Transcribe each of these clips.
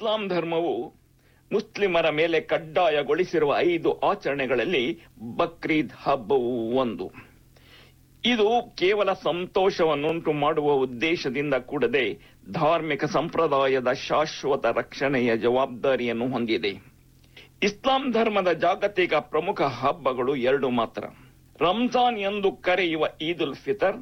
ಇಸ್ಲಾಂ ಧರ್ಮವು ಮುಸ್ಲಿಮರ ಮೇಲೆ ಕಡ್ಡಾಯಗೊಳಿಸಿರುವ 5 ಆಚರಣೆಗಳಲ್ಲಿ ಬಕ್ರೀದ್ ಹಬ್ಬವು ಒಂದು. ಇದು ಕೇವಲ ಸಂತೋಷವನ್ನುಂಟು ಮಾಡುವ ಉದ್ದೇಶದಿಂದ ಕೂಡದೆ ಧಾರ್ಮಿಕ ಸಂಪ್ರದಾಯದ ಶಾಶ್ವತ ರಕ್ಷಣೆಯ ಜವಾಬ್ದಾರಿಯನ್ನು ಹೊಂದಿದೆ. ಇಸ್ಲಾಂ ಧರ್ಮದ ಜಾಗತಿಕ ಪ್ರಮುಖ ಹಬ್ಬಗಳು 2 ಮಾತ್ರ. ರಂಜಾನ್ ಎಂದು ಕರೆಯುವ ಈದ್ ಉಲ್ ಫಿತರ್,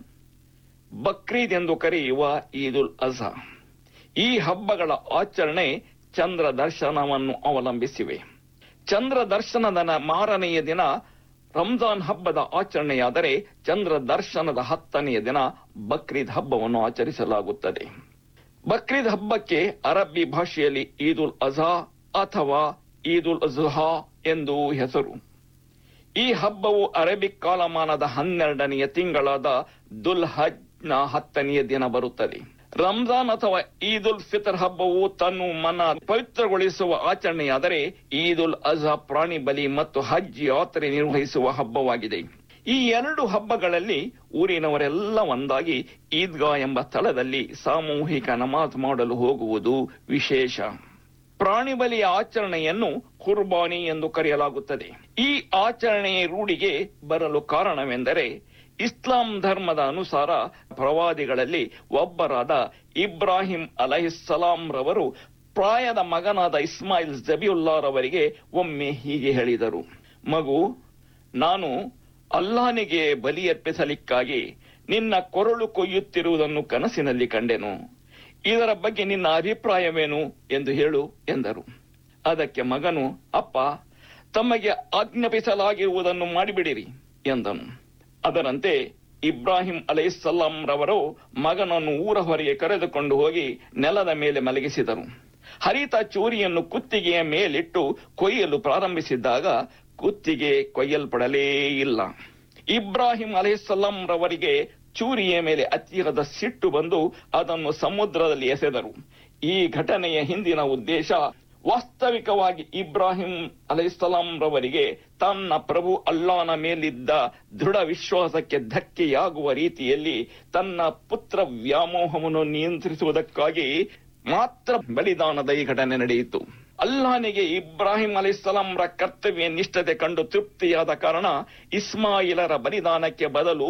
ಬಕ್ರೀದ್ ಎಂದು ಕರೆಯುವ ಈದ್ ಉಲ್ ಅಜಾ. ಈ ಹಬ್ಬಗಳ ಆಚರಣೆ ಚಂದ್ರ ದರ್ಶನವನ್ನು ಅವಲಂಬಿಸಿವೆ. ಚಂದ್ರ ದರ್ಶನದ ಮಾರನೆಯ ದಿನ ರಂಜಾನ್ ಹಬ್ಬದ ಆಚರಣೆಯಾದರೆ ಚಂದ್ರ ದರ್ಶನದ 10ನೆಯ ದಿನ ಬಕ್ರೀದ್ ಹಬ್ಬವನ್ನು ಆಚರಿಸಲಾಗುತ್ತದೆ. ಬಕ್ರೀದ್ ಹಬ್ಬಕ್ಕೆ ಅರಬ್ಬಿ ಭಾಷೆಯಲ್ಲಿ ಈದ್ ಉಲ್ ಅಜಾ ಅಥವಾ ಈದ್ ಉಲ್ ಅಜುಹಾ ಎಂದು ಹೆಸರು. ಈ ಹಬ್ಬವು ಅರೇಬಿಕ್ ಕಾಲಮಾನದ 12ನೆಯ ತಿಂಗಳಾದ ದುಲ್ ಹಜ್ನ 10ನೆಯ ದಿನ ಬರುತ್ತದೆ. ರಂಜಾನ್ ಅಥವಾ ಈದ್ ಉಲ್ ಫಿತರ್ ಹಬ್ಬವು ತನ್ನ ಮನ ಪವಿತ್ರಗೊಳಿಸುವ ಆಚರಣೆಯಾದರೆ ಈದ್ ಉಲ್ ಅಜಾ ಪ್ರಾಣಿ ಬಲಿ ಮತ್ತು ಹಜ್ ಯಾತ್ರೆ ನಿರ್ವಹಿಸುವ ಹಬ್ಬವಾಗಿದೆ. ಈ 2 ಹಬ್ಬಗಳಲ್ಲಿ ಊರಿನವರೆಲ್ಲ ಒಂದಾಗಿ ಈದ್ಗಾ ಎಂಬ ಸ್ಥಳದಲ್ಲಿ ಸಾಮೂಹಿಕ ನಮಾಜ್ ಮಾಡಲು ಹೋಗುವುದು ವಿಶೇಷ. ಪ್ರಾಣಿ ಬಲಿಯ ಆಚರಣೆಯನ್ನು ಕುರ್ಬಾನಿ ಎಂದು ಕರೆಯಲಾಗುತ್ತದೆ. ಈ ಆಚರಣೆಯ ರೂಢಿಗೆ ಬರಲು ಕಾರಣವೆಂದರೆ ಇಸ್ಲಾಂ ಧರ್ಮದ ಅನುಸಾರ ಪ್ರವಾದಿಗಳಲ್ಲಿ ಒಬ್ಬರಾದ ಇಬ್ರಾಹಿಂ ಅಲೈಹಿಸ್ಸಲಾಂ ರವರು ಪ್ರಾಯದ ಮಗನಾದ ಇಸ್ಮಾಯಿಲ್ ಜಬಿಯುಲ್ಲಾರವರಿಗೆ ಒಮ್ಮೆ ಹೀಗೆ ಹೇಳಿದರು: ಮಗು, ನಾನು ಅಲ್ಲಾಹನಿಗೆ ಬಲಿಯರ್ಪಿಸಲಿಕ್ಕಾಗಿ ನಿನ್ನ ಕೊರಳು ಕೊಯ್ಯುತ್ತಿರುವುದನ್ನು ಕನಸಿನಲ್ಲಿ ಕಂಡೆನು. ಇದರ ಬಗ್ಗೆ ನಿನ್ನ ಅಭಿಪ್ರಾಯವೇನು ಎಂದು ಹೇಳು ಎಂದರು. ಅದಕ್ಕೆ ಮಗನು, ಅಪ್ಪ, ತಮಗೆ ಆಜ್ಞಾಪಿಸಲಾಗಿರುವುದನ್ನು ಮಾಡಿಬಿಡಿರಿ ಎಂದನು. ಅದರಂತೆ ಇಬ್ರಾಹಿಂ ಅಲೈಹಿಸ್ಸಲಾಂ ರವರು ಮಗನನ್ನು ಊರ ಹೊರಗೆ ಕರೆದುಕೊಂಡು ಹೋಗಿ ನೆಲದ ಮೇಲೆ ಮಲಗಿಸಿದರು. ಹರಿತ ಚೂರಿಯನ್ನು ಕುತ್ತಿಗೆಯ ಮೇಲಿಟ್ಟು ಕೊಯ್ಯಲು ಪ್ರಾರಂಭಿಸಿದ್ದಾಗ ಕುತ್ತಿಗೆ ಕೊಯ್ಯಲ್ಪಡಲೇ ಇಲ್ಲ. ಇಬ್ರಾಹಿಂ ಅಲೈಹಿಸ್ಸಲಾಂ ರವರಿಗೆ ಚೂರಿಯ ಮೇಲೆ ಅತಿಯಾದ ಸಿಟ್ಟು ಬಂದು ಅದನ್ನು ಸಮುದ್ರದಲ್ಲಿ ಎಸೆದರು. ಈ ಘಟನೆಯ ಹಿಂದಿನ ಉದ್ದೇಶ ವಾಸ್ತವಿಕವಾಗಿ ಇಬ್ರಾಹಿಂ ಅಲೈಹಿಸ್ಸಲಾಂ ರವರಿಗೆ ತನ್ನ ಪ್ರಭು ಅಲ್ಲಾಹನ ಮೇಲಿದ್ದ ದೃಢ ವಿಶ್ವಾಸಕ್ಕೆ ಧಕ್ಕೆಯಾಗುವ ರೀತಿಯಲ್ಲಿ ತನ್ನ ಪುತ್ರ ವ್ಯಾಮೋಹವನ್ನು ನಿಯಂತ್ರಿಸುವುದಕ್ಕಾಗಿ ಮಾತ್ರ ಬಲಿದಾನದ ಈ ಘಟನೆ ನಡೆಯಿತು. ಅಲ್ಲಾಹನಿಗೆ ಇಬ್ರಾಹಿಂ ಅಲೈಹಿಸ್ಸಲಾಂರ ಕರ್ತವ್ಯ ನಿಷ್ಠತೆ ಕಂಡು ತೃಪ್ತಿಯಾದ ಕಾರಣ ಇಸ್ಮಾಯಿಲರ ಬಲಿದಾನಕ್ಕೆ ಬದಲು